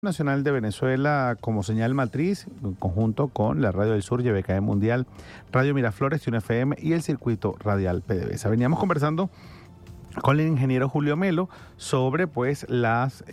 Nacional de Venezuela como señal matriz, en conjunto con la Radio del Sur, YBKE Mundial, Radio Miraflores, TUN FM y el circuito radial PDVSA. Veníamos conversando con el ingeniero Julio Melo sobre las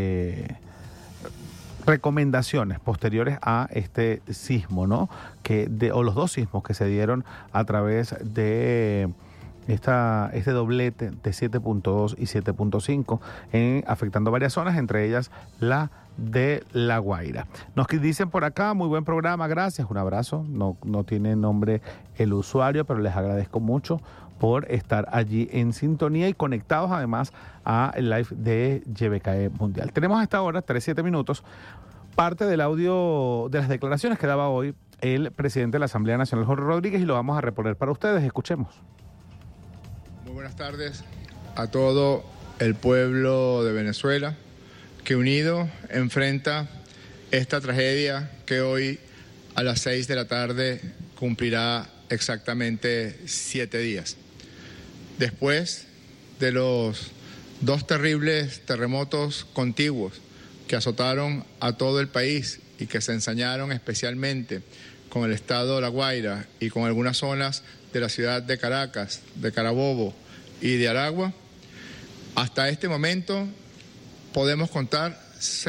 recomendaciones posteriores a este sismo, ¿no? O los dos sismos que se dieron a través de este doblete de 7.2 y 7.5 afectando varias zonas, entre ellas la de La Guaira. Nos dicen por acá, muy buen programa, gracias, un abrazo. No tiene nombre el usuario, pero les agradezco mucho por estar allí en sintonía y conectados además a el live de YBKE Mundial. Tenemos a esta hora, 3-7 minutos, parte del audio de las declaraciones que daba hoy el presidente de la Asamblea Nacional, Jorge Rodríguez, y lo vamos a reponer para ustedes. Escuchemos. Muy buenas tardes a todo el pueblo de Venezuela que unido enfrenta esta tragedia que hoy a las 6 de la tarde cumplirá exactamente 7 días. Después de los dos terribles terremotos contiguos que azotaron a todo el país y que se ensañaron especialmente con el estado de La Guaira y con algunas zonas de la ciudad de Caracas, de Carabobo y de Aragua, hasta este momento podemos contar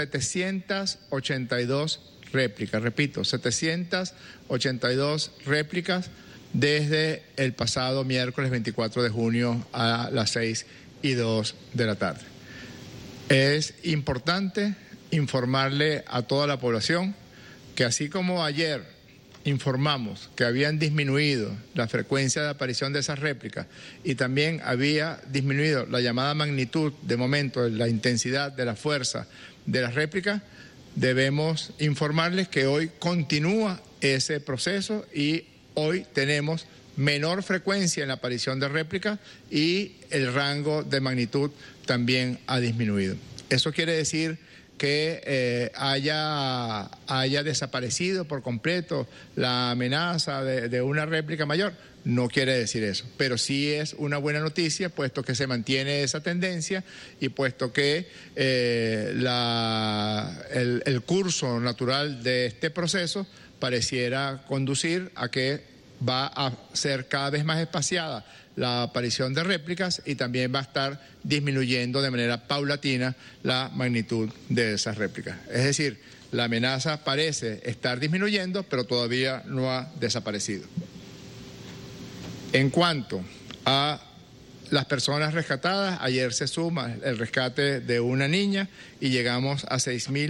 782 réplicas, repito, 782 réplicas desde el pasado miércoles 24 de junio a las 6:02 de la tarde. Es importante informarle a toda la población que así como ayer informamos que habían disminuido la frecuencia de aparición de esas réplicas y también había disminuido la llamada magnitud, de momento, la intensidad de la fuerza de las réplicas, debemos informarles que hoy continúa ese proceso y hoy tenemos menor frecuencia en la aparición de réplicas y el rango de magnitud también ha disminuido. Eso quiere decir que haya desaparecido por completo la amenaza de una réplica mayor. No quiere decir eso, pero sí es una buena noticia, puesto que se mantiene esa tendencia y puesto que el curso natural de este proceso pareciera conducir a que va a ser cada vez más espaciada la aparición de réplicas y también va a estar disminuyendo de manera paulatina la magnitud de esas réplicas. Es decir, la amenaza parece estar disminuyendo, pero todavía no ha desaparecido. En cuanto a las personas rescatadas, ayer se suma el rescate de una niña y llegamos a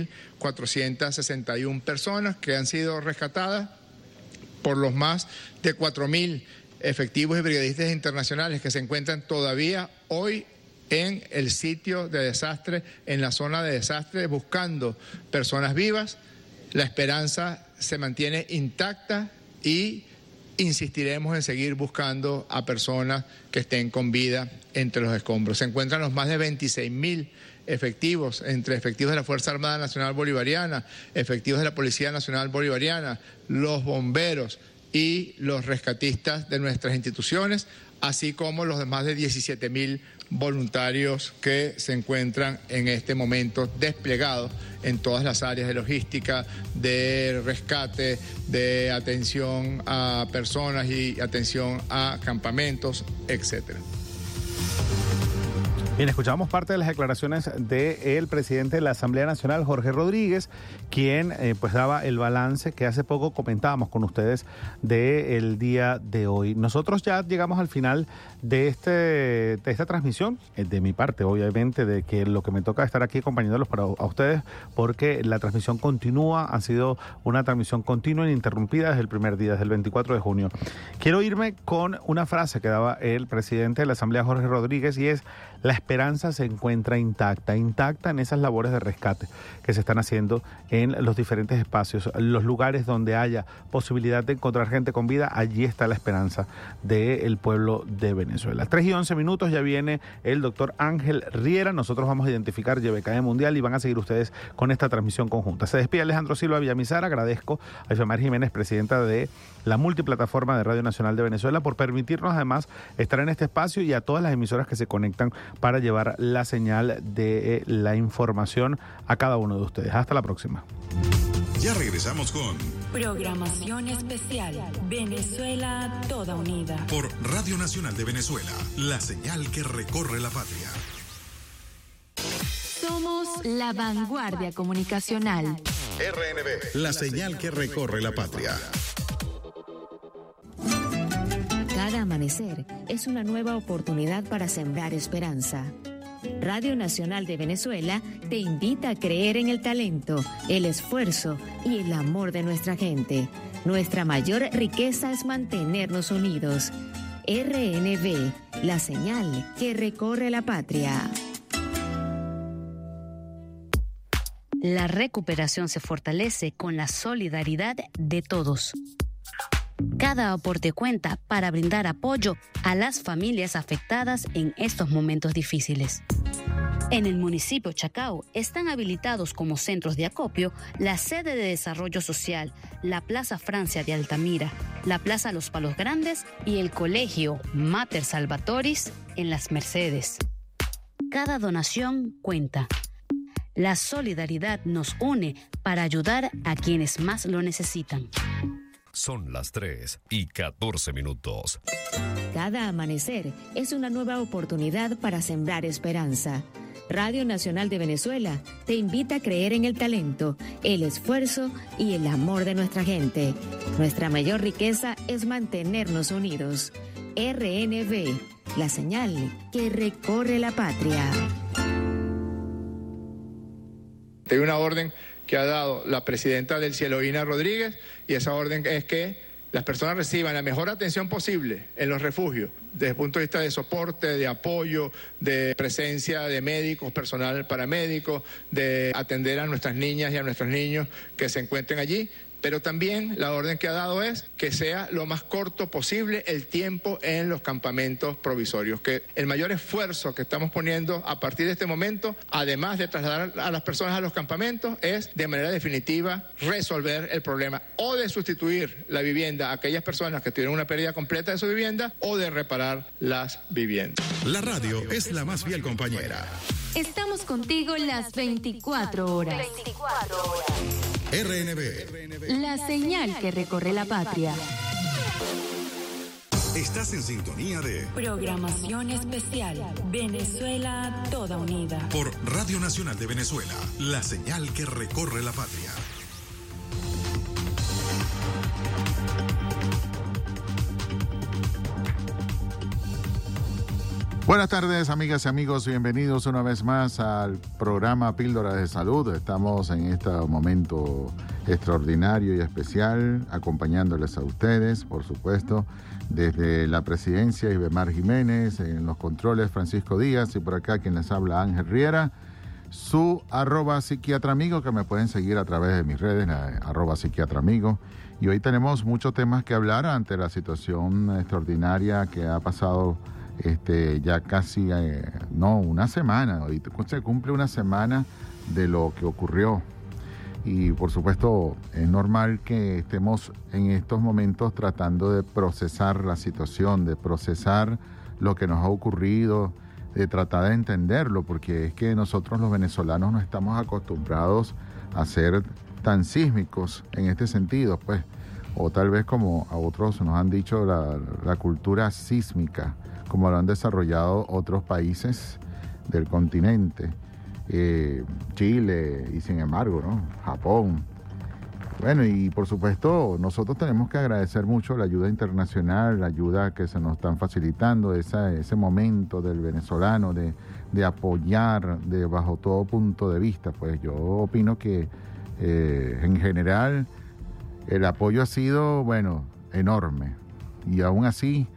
6.461 personas que han sido rescatadas por los más de 4.000 efectivos y brigadistas internacionales que se encuentran todavía hoy en el sitio de desastre, en la zona de desastre, buscando personas vivas. La esperanza se mantiene intacta y insistiremos en seguir buscando a personas que estén con vida entre los escombros. Se encuentran los más de 26.000 efectivos, entre efectivos de la Fuerza Armada Nacional Bolivariana, efectivos de la Policía Nacional Bolivariana, los bomberos y los rescatistas de nuestras instituciones, así como los más de 17.000 voluntarios que se encuentran en este momento desplegados en todas las áreas de logística, de rescate, de atención a personas y atención a campamentos, etcétera. Bien, escuchamos parte de las declaraciones del presidente de la Asamblea Nacional, Jorge Rodríguez, quien daba el balance que hace poco comentábamos con ustedes del día de hoy. Nosotros ya llegamos al final de esta transmisión, de mi parte, obviamente, de que lo que me toca estar aquí acompañándolos a ustedes, porque la transmisión continúa, ha sido una transmisión continua e ininterrumpida desde el primer día, desde el 24 de junio. Quiero irme con una frase que daba el presidente de la Asamblea, Jorge Rodríguez, y es: la esperanza se encuentra intacta en esas labores de rescate que se están haciendo en los diferentes espacios, los lugares donde haya posibilidad de encontrar gente con vida. Allí está la esperanza del pueblo de Venezuela. 3:11 minutos, ya viene el doctor Ángel Riera. Nosotros vamos a identificar YBKE Mundial y van a seguir ustedes con esta transmisión conjunta. Se despide Alejandro Silva Villamizar. Agradezco a Ifemar Jiménez, presidenta de la multiplataforma de Radio Nacional de Venezuela, por permitirnos además estar en este espacio, y a todas las emisoras que se conectan para para llevar la señal de la información a cada uno de ustedes. Hasta la próxima. Ya regresamos con Programación Especial Venezuela Toda Unida por Radio Nacional de Venezuela, la señal que recorre la patria. Somos la vanguardia comunicacional. RNB, la señal que recorre la patria. Cada amanecer es una nueva oportunidad para sembrar esperanza. Radio Nacional de Venezuela te invita a creer en el talento, el esfuerzo y el amor de nuestra gente. Nuestra mayor riqueza es mantenernos unidos. RNB, la señal que recorre la patria. La recuperación se fortalece con la solidaridad de todos. Cada aporte cuenta para brindar apoyo a las familias afectadas en estos momentos difíciles. En el municipio Chacao están habilitados como centros de acopio la sede de desarrollo social, la Plaza Francia de Altamira, la Plaza Los Palos Grandes y el Colegio Mater Salvatoris en Las Mercedes. Cada donación cuenta. La solidaridad nos une para ayudar a quienes más lo necesitan. Son las 3:14. Cada amanecer es una nueva oportunidad para sembrar esperanza. Radio Nacional de Venezuela te invita a creer en el talento, el esfuerzo y el amor de nuestra gente. Nuestra mayor riqueza es mantenernos unidos. RNB, la señal que recorre la patria. Hay una orden que ha dado la presidenta del Cielo, Ina Rodríguez, y esa orden es que las personas reciban la mejor atención posible en los refugios, desde el punto de vista de soporte, de apoyo, de presencia de médicos, personal paramédico, de atender a nuestras niñas y a nuestros niños que se encuentren allí. Pero también la orden que ha dado es que sea lo más corto posible el tiempo en los campamentos provisorios, que el mayor esfuerzo que estamos poniendo a partir de este momento, además de trasladar a las personas a los campamentos, es de manera definitiva resolver el problema o de sustituir la vivienda a aquellas personas que tuvieron una pérdida completa de su vivienda o de reparar las viviendas. La radio es la más fiel compañera. Estamos contigo las 24 horas. RNB, La señal que recorre la patria. estás en sintonía de Programación Especial Venezuela Toda Unida por Radio Nacional de Venezuela, la señal que recorre la patria. Buenas tardes, amigas y amigos, bienvenidos una vez más al programa Píldoras de Salud. Estamos en este momento extraordinario y especial, acompañándoles a ustedes, por supuesto, desde la presidencia, Ibemar Jiménez, en los controles, Francisco Díaz, y por acá quien les habla, Ángel Riera, su @psiquiatraamigo, que me pueden seguir a través de mis redes, @psiquiatraamigo. Y hoy tenemos muchos temas que hablar ante la situación extraordinaria que ha pasado ya casi, una semana. Hoy se cumple una semana de lo que ocurrió. Y por supuesto es normal que estemos en estos momentos tratando de procesar la situación, de procesar lo que nos ha ocurrido, de tratar de entenderlo, porque es que nosotros los venezolanos no estamos acostumbrados a ser tan sísmicos en este sentido, pues, o tal vez como a otros nos han dicho la cultura sísmica, como lo han desarrollado otros países del continente, Chile y sin embargo, ¿no? Japón. Bueno, y por supuesto nosotros tenemos que agradecer mucho la ayuda internacional, la ayuda que se nos están facilitando, ese momento del venezolano de apoyar bajo todo punto de vista. Pues yo opino que en general el apoyo ha sido, enorme, y aún así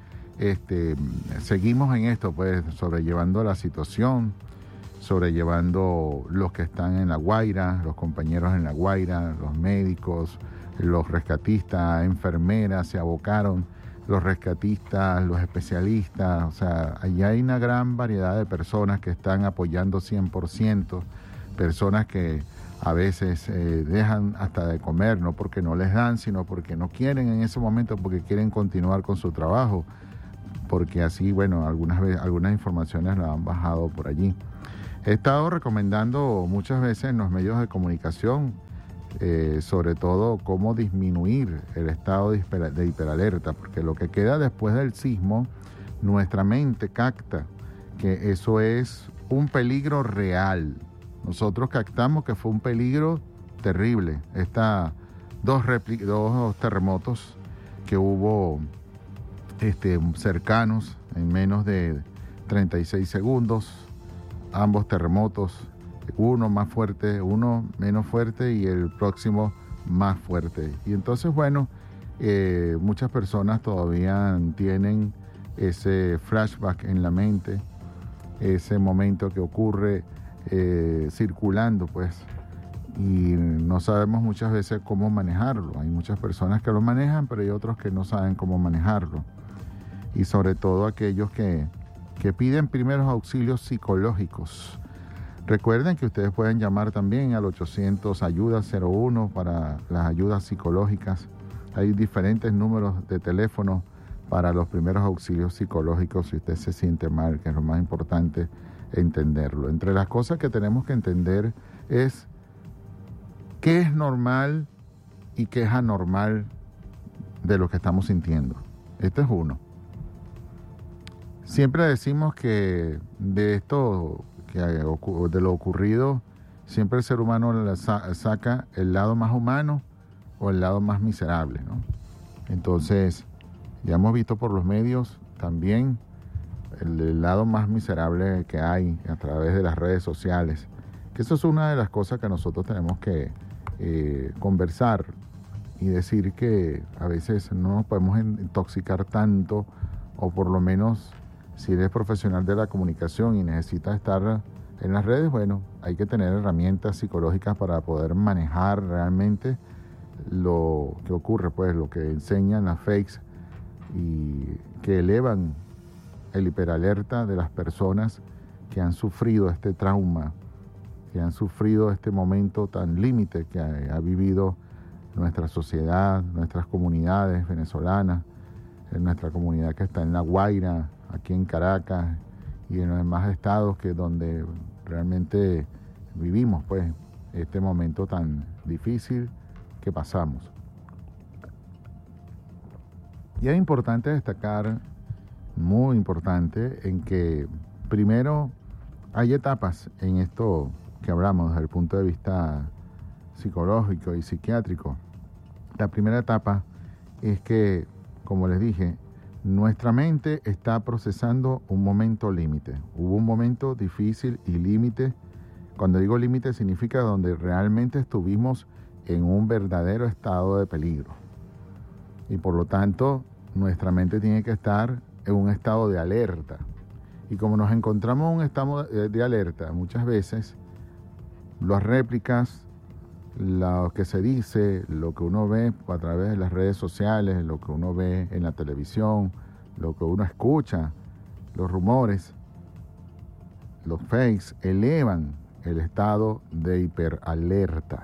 seguimos en esto, pues, sobrellevando la situación, sobrellevando los que están en La Guaira, los compañeros en La Guaira, los médicos, los rescatistas, enfermeras se abocaron, los rescatistas, los especialistas, o sea, allí hay una gran variedad de personas que están apoyando 100%, personas que a veces dejan hasta de comer, no porque no les dan, sino porque no quieren en ese momento, porque quieren continuar con su trabajo. porque así, bueno, algunas informaciones las han bajado por allí. He estado recomendando muchas veces en los medios de comunicación, sobre todo cómo disminuir el estado de hiperalerta, porque lo que queda después del sismo, nuestra mente capta que eso es un peligro real. Nosotros captamos que fue un peligro terrible. Dos terremotos que hubo cercanos en menos de 36 segundos, ambos terremotos, uno más fuerte, uno menos fuerte y el próximo más fuerte. Y entonces, bueno, muchas personas todavía tienen ese flashback en la mente, ese momento que ocurre circulando, pues, y no sabemos muchas veces cómo manejarlo. Hay muchas personas que lo manejan, pero hay otros que no saben cómo manejarlo. Y sobre todo aquellos que piden primeros auxilios psicológicos. Recuerden que ustedes pueden llamar también al 800 ayuda 01 para las ayudas psicológicas. Hay diferentes números de teléfono para los primeros auxilios psicológicos si usted se siente mal, que es lo más importante entenderlo. Entre las cosas que tenemos que entender es qué es normal y qué es anormal de lo que estamos sintiendo. Este es uno. Siempre decimos que de esto, de lo ocurrido, siempre el ser humano saca el lado más humano o el lado más miserable, ¿no? Entonces, ya hemos visto por los medios también el lado más miserable que hay a través de las redes sociales, que eso es una de las cosas que nosotros tenemos que conversar y decir que a veces no nos podemos intoxicar tanto, o por lo menos si eres profesional de la comunicación y necesitas estar en las redes, bueno, hay que tener herramientas psicológicas para poder manejar realmente lo que ocurre, pues lo que enseñan las fakes y que elevan el hiperalerta de las personas que han sufrido este trauma, que han sufrido este momento tan límite que ha vivido nuestra sociedad, nuestras comunidades venezolanas, en nuestra comunidad que está en La Guaira, aquí en Caracas y en los demás estados que donde realmente vivimos, pues, este momento tan difícil que pasamos. Y es importante destacar, muy importante, en que primero hay etapas en esto que hablamos desde el punto de vista psicológico y psiquiátrico. La primera etapa es que, como les dije, nuestra mente está procesando un momento límite. Hubo un momento difícil y límite. Cuando digo límite significa donde realmente estuvimos en un verdadero estado de peligro. Y por lo tanto, nuestra mente tiene que estar en un estado de alerta. Y como nos encontramos en un estado de alerta, muchas veces las réplicas, lo que se dice, lo que uno ve a través de las redes sociales, lo que uno ve en la televisión, lo que uno escucha, los rumores, los fakes, elevan el estado de hiperalerta.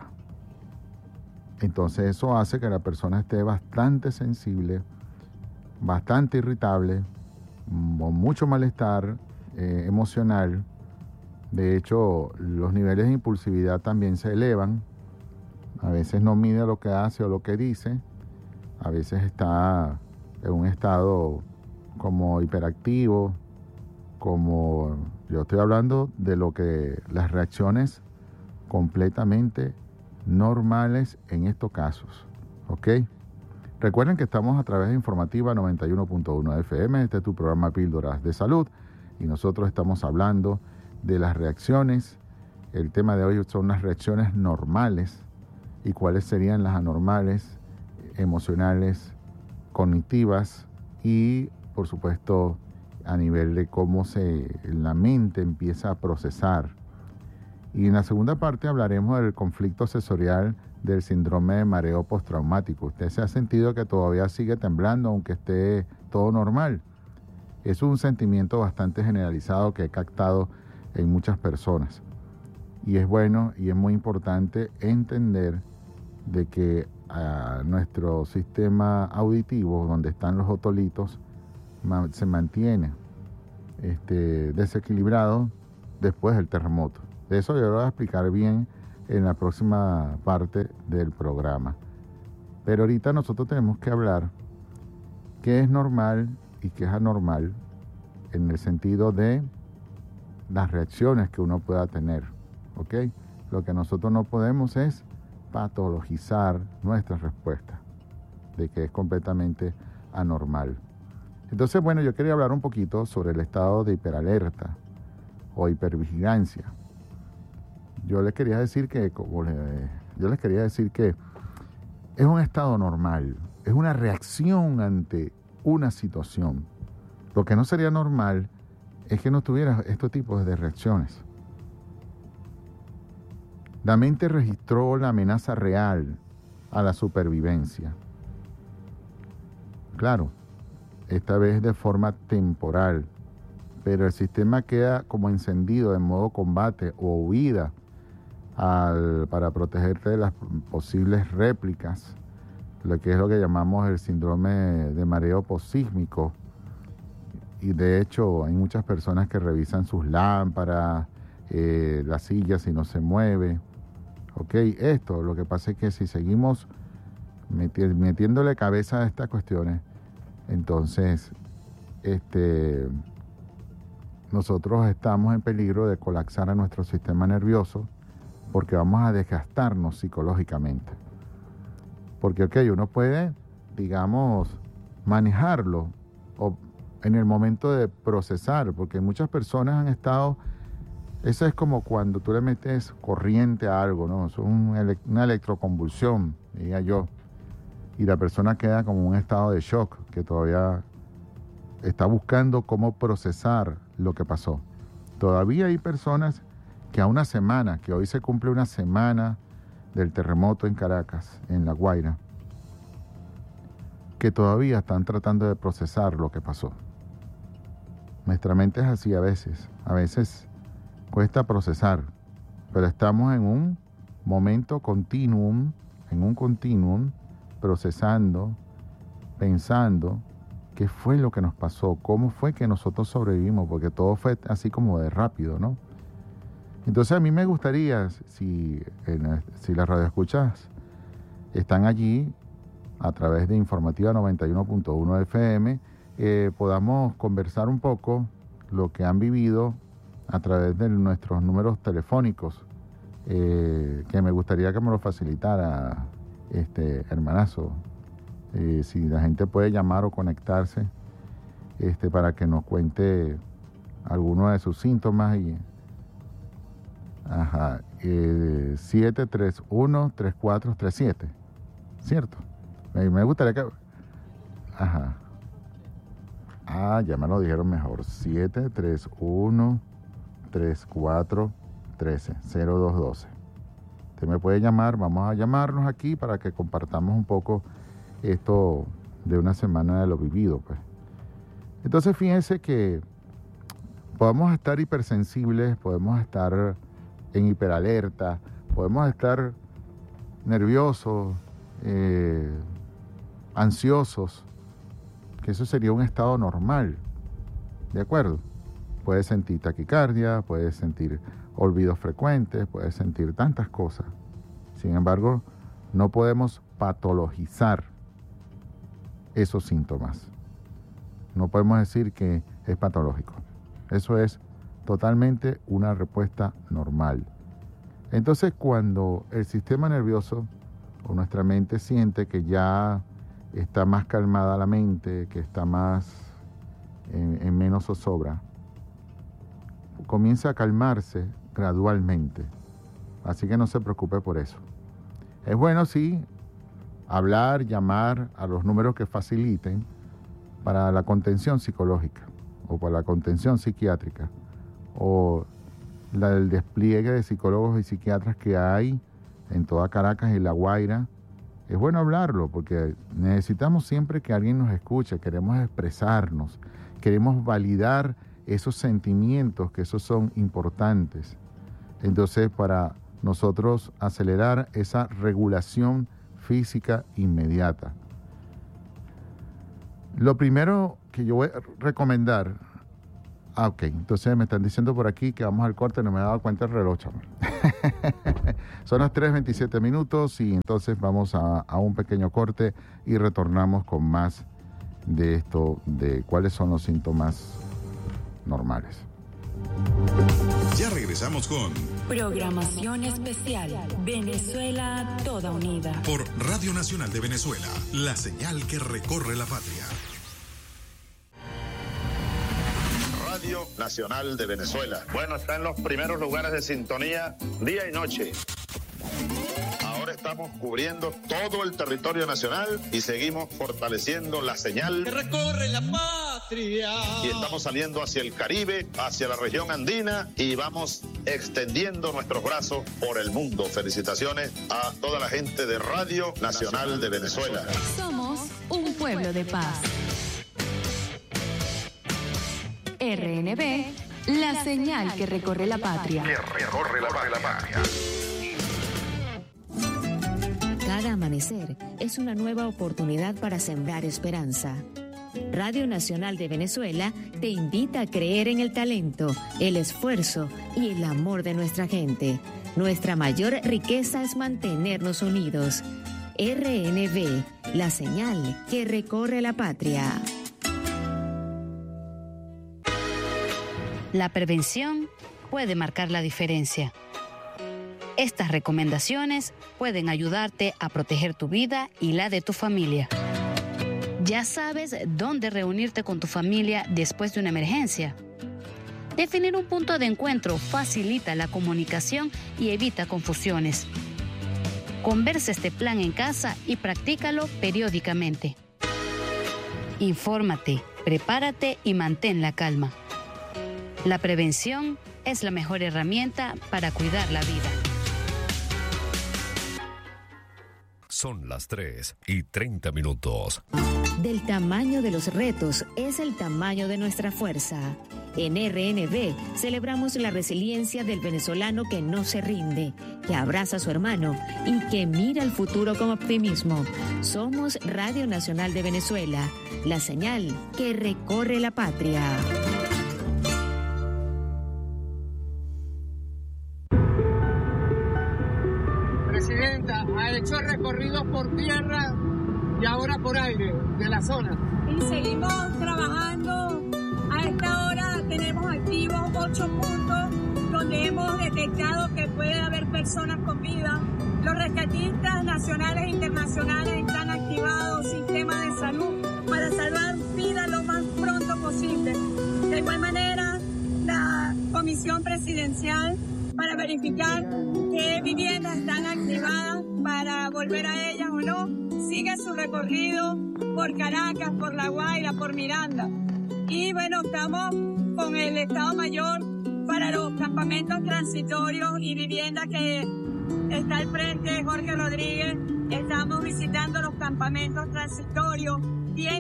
Entonces eso hace que la persona esté bastante sensible, bastante irritable, con mucho malestar emocional. De hecho, los niveles de impulsividad también se elevan. A veces no mide lo que hace o lo que dice. A veces está en un estado como hiperactivo, como yo estoy hablando de lo que las reacciones completamente normales en estos casos, ¿ok? Recuerden que estamos a través de Informativa 91.1 FM, este es tu programa Píldoras de Salud, y nosotros estamos hablando de las reacciones. El tema de hoy son las reacciones normales y cuáles serían las anormales, emocionales, cognitivas y, por supuesto, a nivel de cómo la mente empieza a procesar. Y en la segunda parte hablaremos del conflicto sensorial del síndrome de mareo postraumático. Usted se ha sentido que todavía sigue temblando aunque esté todo normal. Es un sentimiento bastante generalizado que he captado en muchas personas. Y es bueno y es muy importante entender de que a nuestro sistema auditivo, donde están los otolitos, se mantiene desequilibrado después del terremoto. De eso yo lo voy a explicar bien en la próxima parte del programa. Pero ahorita nosotros tenemos que hablar qué es normal y qué es anormal en el sentido de las reacciones que uno pueda tener, ¿ok? Lo que nosotros no podemos es patologizar nuestra respuesta de que es completamente anormal. Entonces, bueno, yo quería hablar un poquito sobre el estado de hiperalerta o hipervigilancia. Yo les quería decir que es un estado normal, es una reacción ante una situación. Lo que no sería normal es que no tuviera estos tipos de reacciones. La mente registró la amenaza real a la supervivencia. Claro, esta vez de forma temporal, pero el sistema queda como encendido en modo combate o huida para protegerte de las posibles réplicas, lo que es lo que llamamos el síndrome de mareo posísmico. Y de hecho hay muchas personas que revisan sus lámparas, la silla si no se mueve. Ok, esto, lo que pasa es que si seguimos metiéndole cabeza a estas cuestiones, entonces nosotros estamos en peligro de colapsar a nuestro sistema nervioso porque vamos a desgastarnos psicológicamente. Porque, ok, uno puede, digamos, manejarlo o en el momento de procesar, porque muchas personas han estado, eso es como cuando tú le metes corriente a algo, ¿no? Es una electroconvulsión, diría yo, y la persona queda como en un estado de shock, que todavía está buscando cómo procesar lo que pasó. Todavía hay personas que a una semana, que hoy se cumple una semana del terremoto en Caracas, en La Guaira, que todavía están tratando de procesar lo que pasó. Nuestra mente es así a veces cuesta procesar, pero estamos en un momento continuum, procesando, pensando qué fue lo que nos pasó, cómo fue que nosotros sobrevivimos, porque todo fue así como de rápido, ¿no? Entonces a mí me gustaría, si las radioescuchas están allí a través de Informativa 91.1 FM, podamos conversar un poco lo que han vivido a través de nuestros números telefónicos, que me gustaría que me lo facilitara hermanazo. Si la gente puede llamar o conectarse para que nos cuente algunos de sus síntomas y 731-3437, ¿cierto? Me gustaría que... ya me lo dijeron mejor. 731-3413-0212. Usted me puede llamar, vamos a llamarnos aquí para que compartamos un poco esto de una semana de lo vivido, pues. Entonces, fíjense que podemos estar hipersensibles, podemos estar en hiperalerta, podemos estar nerviosos, ansiosos, que eso sería un estado normal, ¿de acuerdo? Puedes sentir taquicardia, puedes sentir olvidos frecuentes, puedes sentir tantas cosas. Sin embargo, no podemos patologizar esos síntomas. No podemos decir que es patológico. Eso es totalmente una respuesta normal. Entonces, cuando el sistema nervioso o nuestra mente siente que ya está más calmada la mente, que está más en menos zozobra, comienza a calmarse gradualmente. Así que no se preocupe por eso. Es bueno, sí, hablar, llamar a los números que faciliten para la contención psicológica o para la contención psiquiátrica o el despliegue de psicólogos y psiquiatras que hay en toda Caracas y La Guaira. Es bueno hablarlo porque necesitamos siempre que alguien nos escuche, queremos expresarnos, queremos validar esos sentimientos, que esos son importantes. Entonces, para nosotros acelerar esa regulación física inmediata. Lo primero que yo voy a recomendar. Ok, entonces me están diciendo por aquí que vamos al corte, no me he dado cuenta el reloj, chaval. Son las 3:27 minutos y entonces vamos a un pequeño corte y retornamos con más de esto, de cuáles son los síntomas normales. Ya regresamos con Programación especial. Venezuela toda unida. por Radio Nacional de Venezuela, la señal que recorre la patria. Radio Nacional de Venezuela. Bueno, está en los primeros lugares de sintonía día y noche. Ahora estamos cubriendo todo el territorio nacional y seguimos fortaleciendo la señal que recorre la patria. Y estamos saliendo hacia el Caribe, hacia la región andina y vamos extendiendo nuestros brazos por el mundo. Felicitaciones a toda la gente de Radio Nacional de Venezuela. Somos un pueblo de paz. RNB, la señal que recorre la patria. Cada amanecer es una nueva oportunidad para sembrar esperanza. Radio Nacional de Venezuela te invita a creer en el talento, el esfuerzo y el amor de nuestra gente. Nuestra mayor riqueza es mantenernos unidos. RNB, la señal que recorre la patria. La prevención puede marcar la diferencia. Estas recomendaciones pueden ayudarte a proteger tu vida y la de tu familia. ¿Ya sabes dónde reunirte con tu familia después de una emergencia? Definir un punto de encuentro facilita la comunicación y evita confusiones. Conversa este plan en casa y practícalo periódicamente. Infórmate, prepárate y mantén la calma. La prevención es la mejor herramienta para cuidar la vida. Son las 3:30. Del tamaño de los retos es el tamaño de nuestra fuerza. En RNB celebramos la resiliencia del venezolano que no se rinde, que abraza a su hermano y que mira el futuro con optimismo. Somos Radio Nacional de Venezuela, la señal que recorre la patria. Presidenta, ha hecho recorridos por tierra y ahora por aire de la zona. Y seguimos trabajando. A esta hora tenemos activos 8 puntos donde hemos detectado que puede haber personas con vida. Los rescatistas nacionales e internacionales están activados, sistemas de salud, para salvar vidas lo más pronto posible. De igual manera, la Comisión Presidencial para verificar qué viviendas están activadas para volver a ellas o no, sigue su recorrido por Caracas, por La Guaira, por Miranda. Y bueno, estamos con el Estado Mayor para los campamentos transitorios y viviendas que está al frente Jorge Rodríguez. Estamos visitando los campamentos transitorios.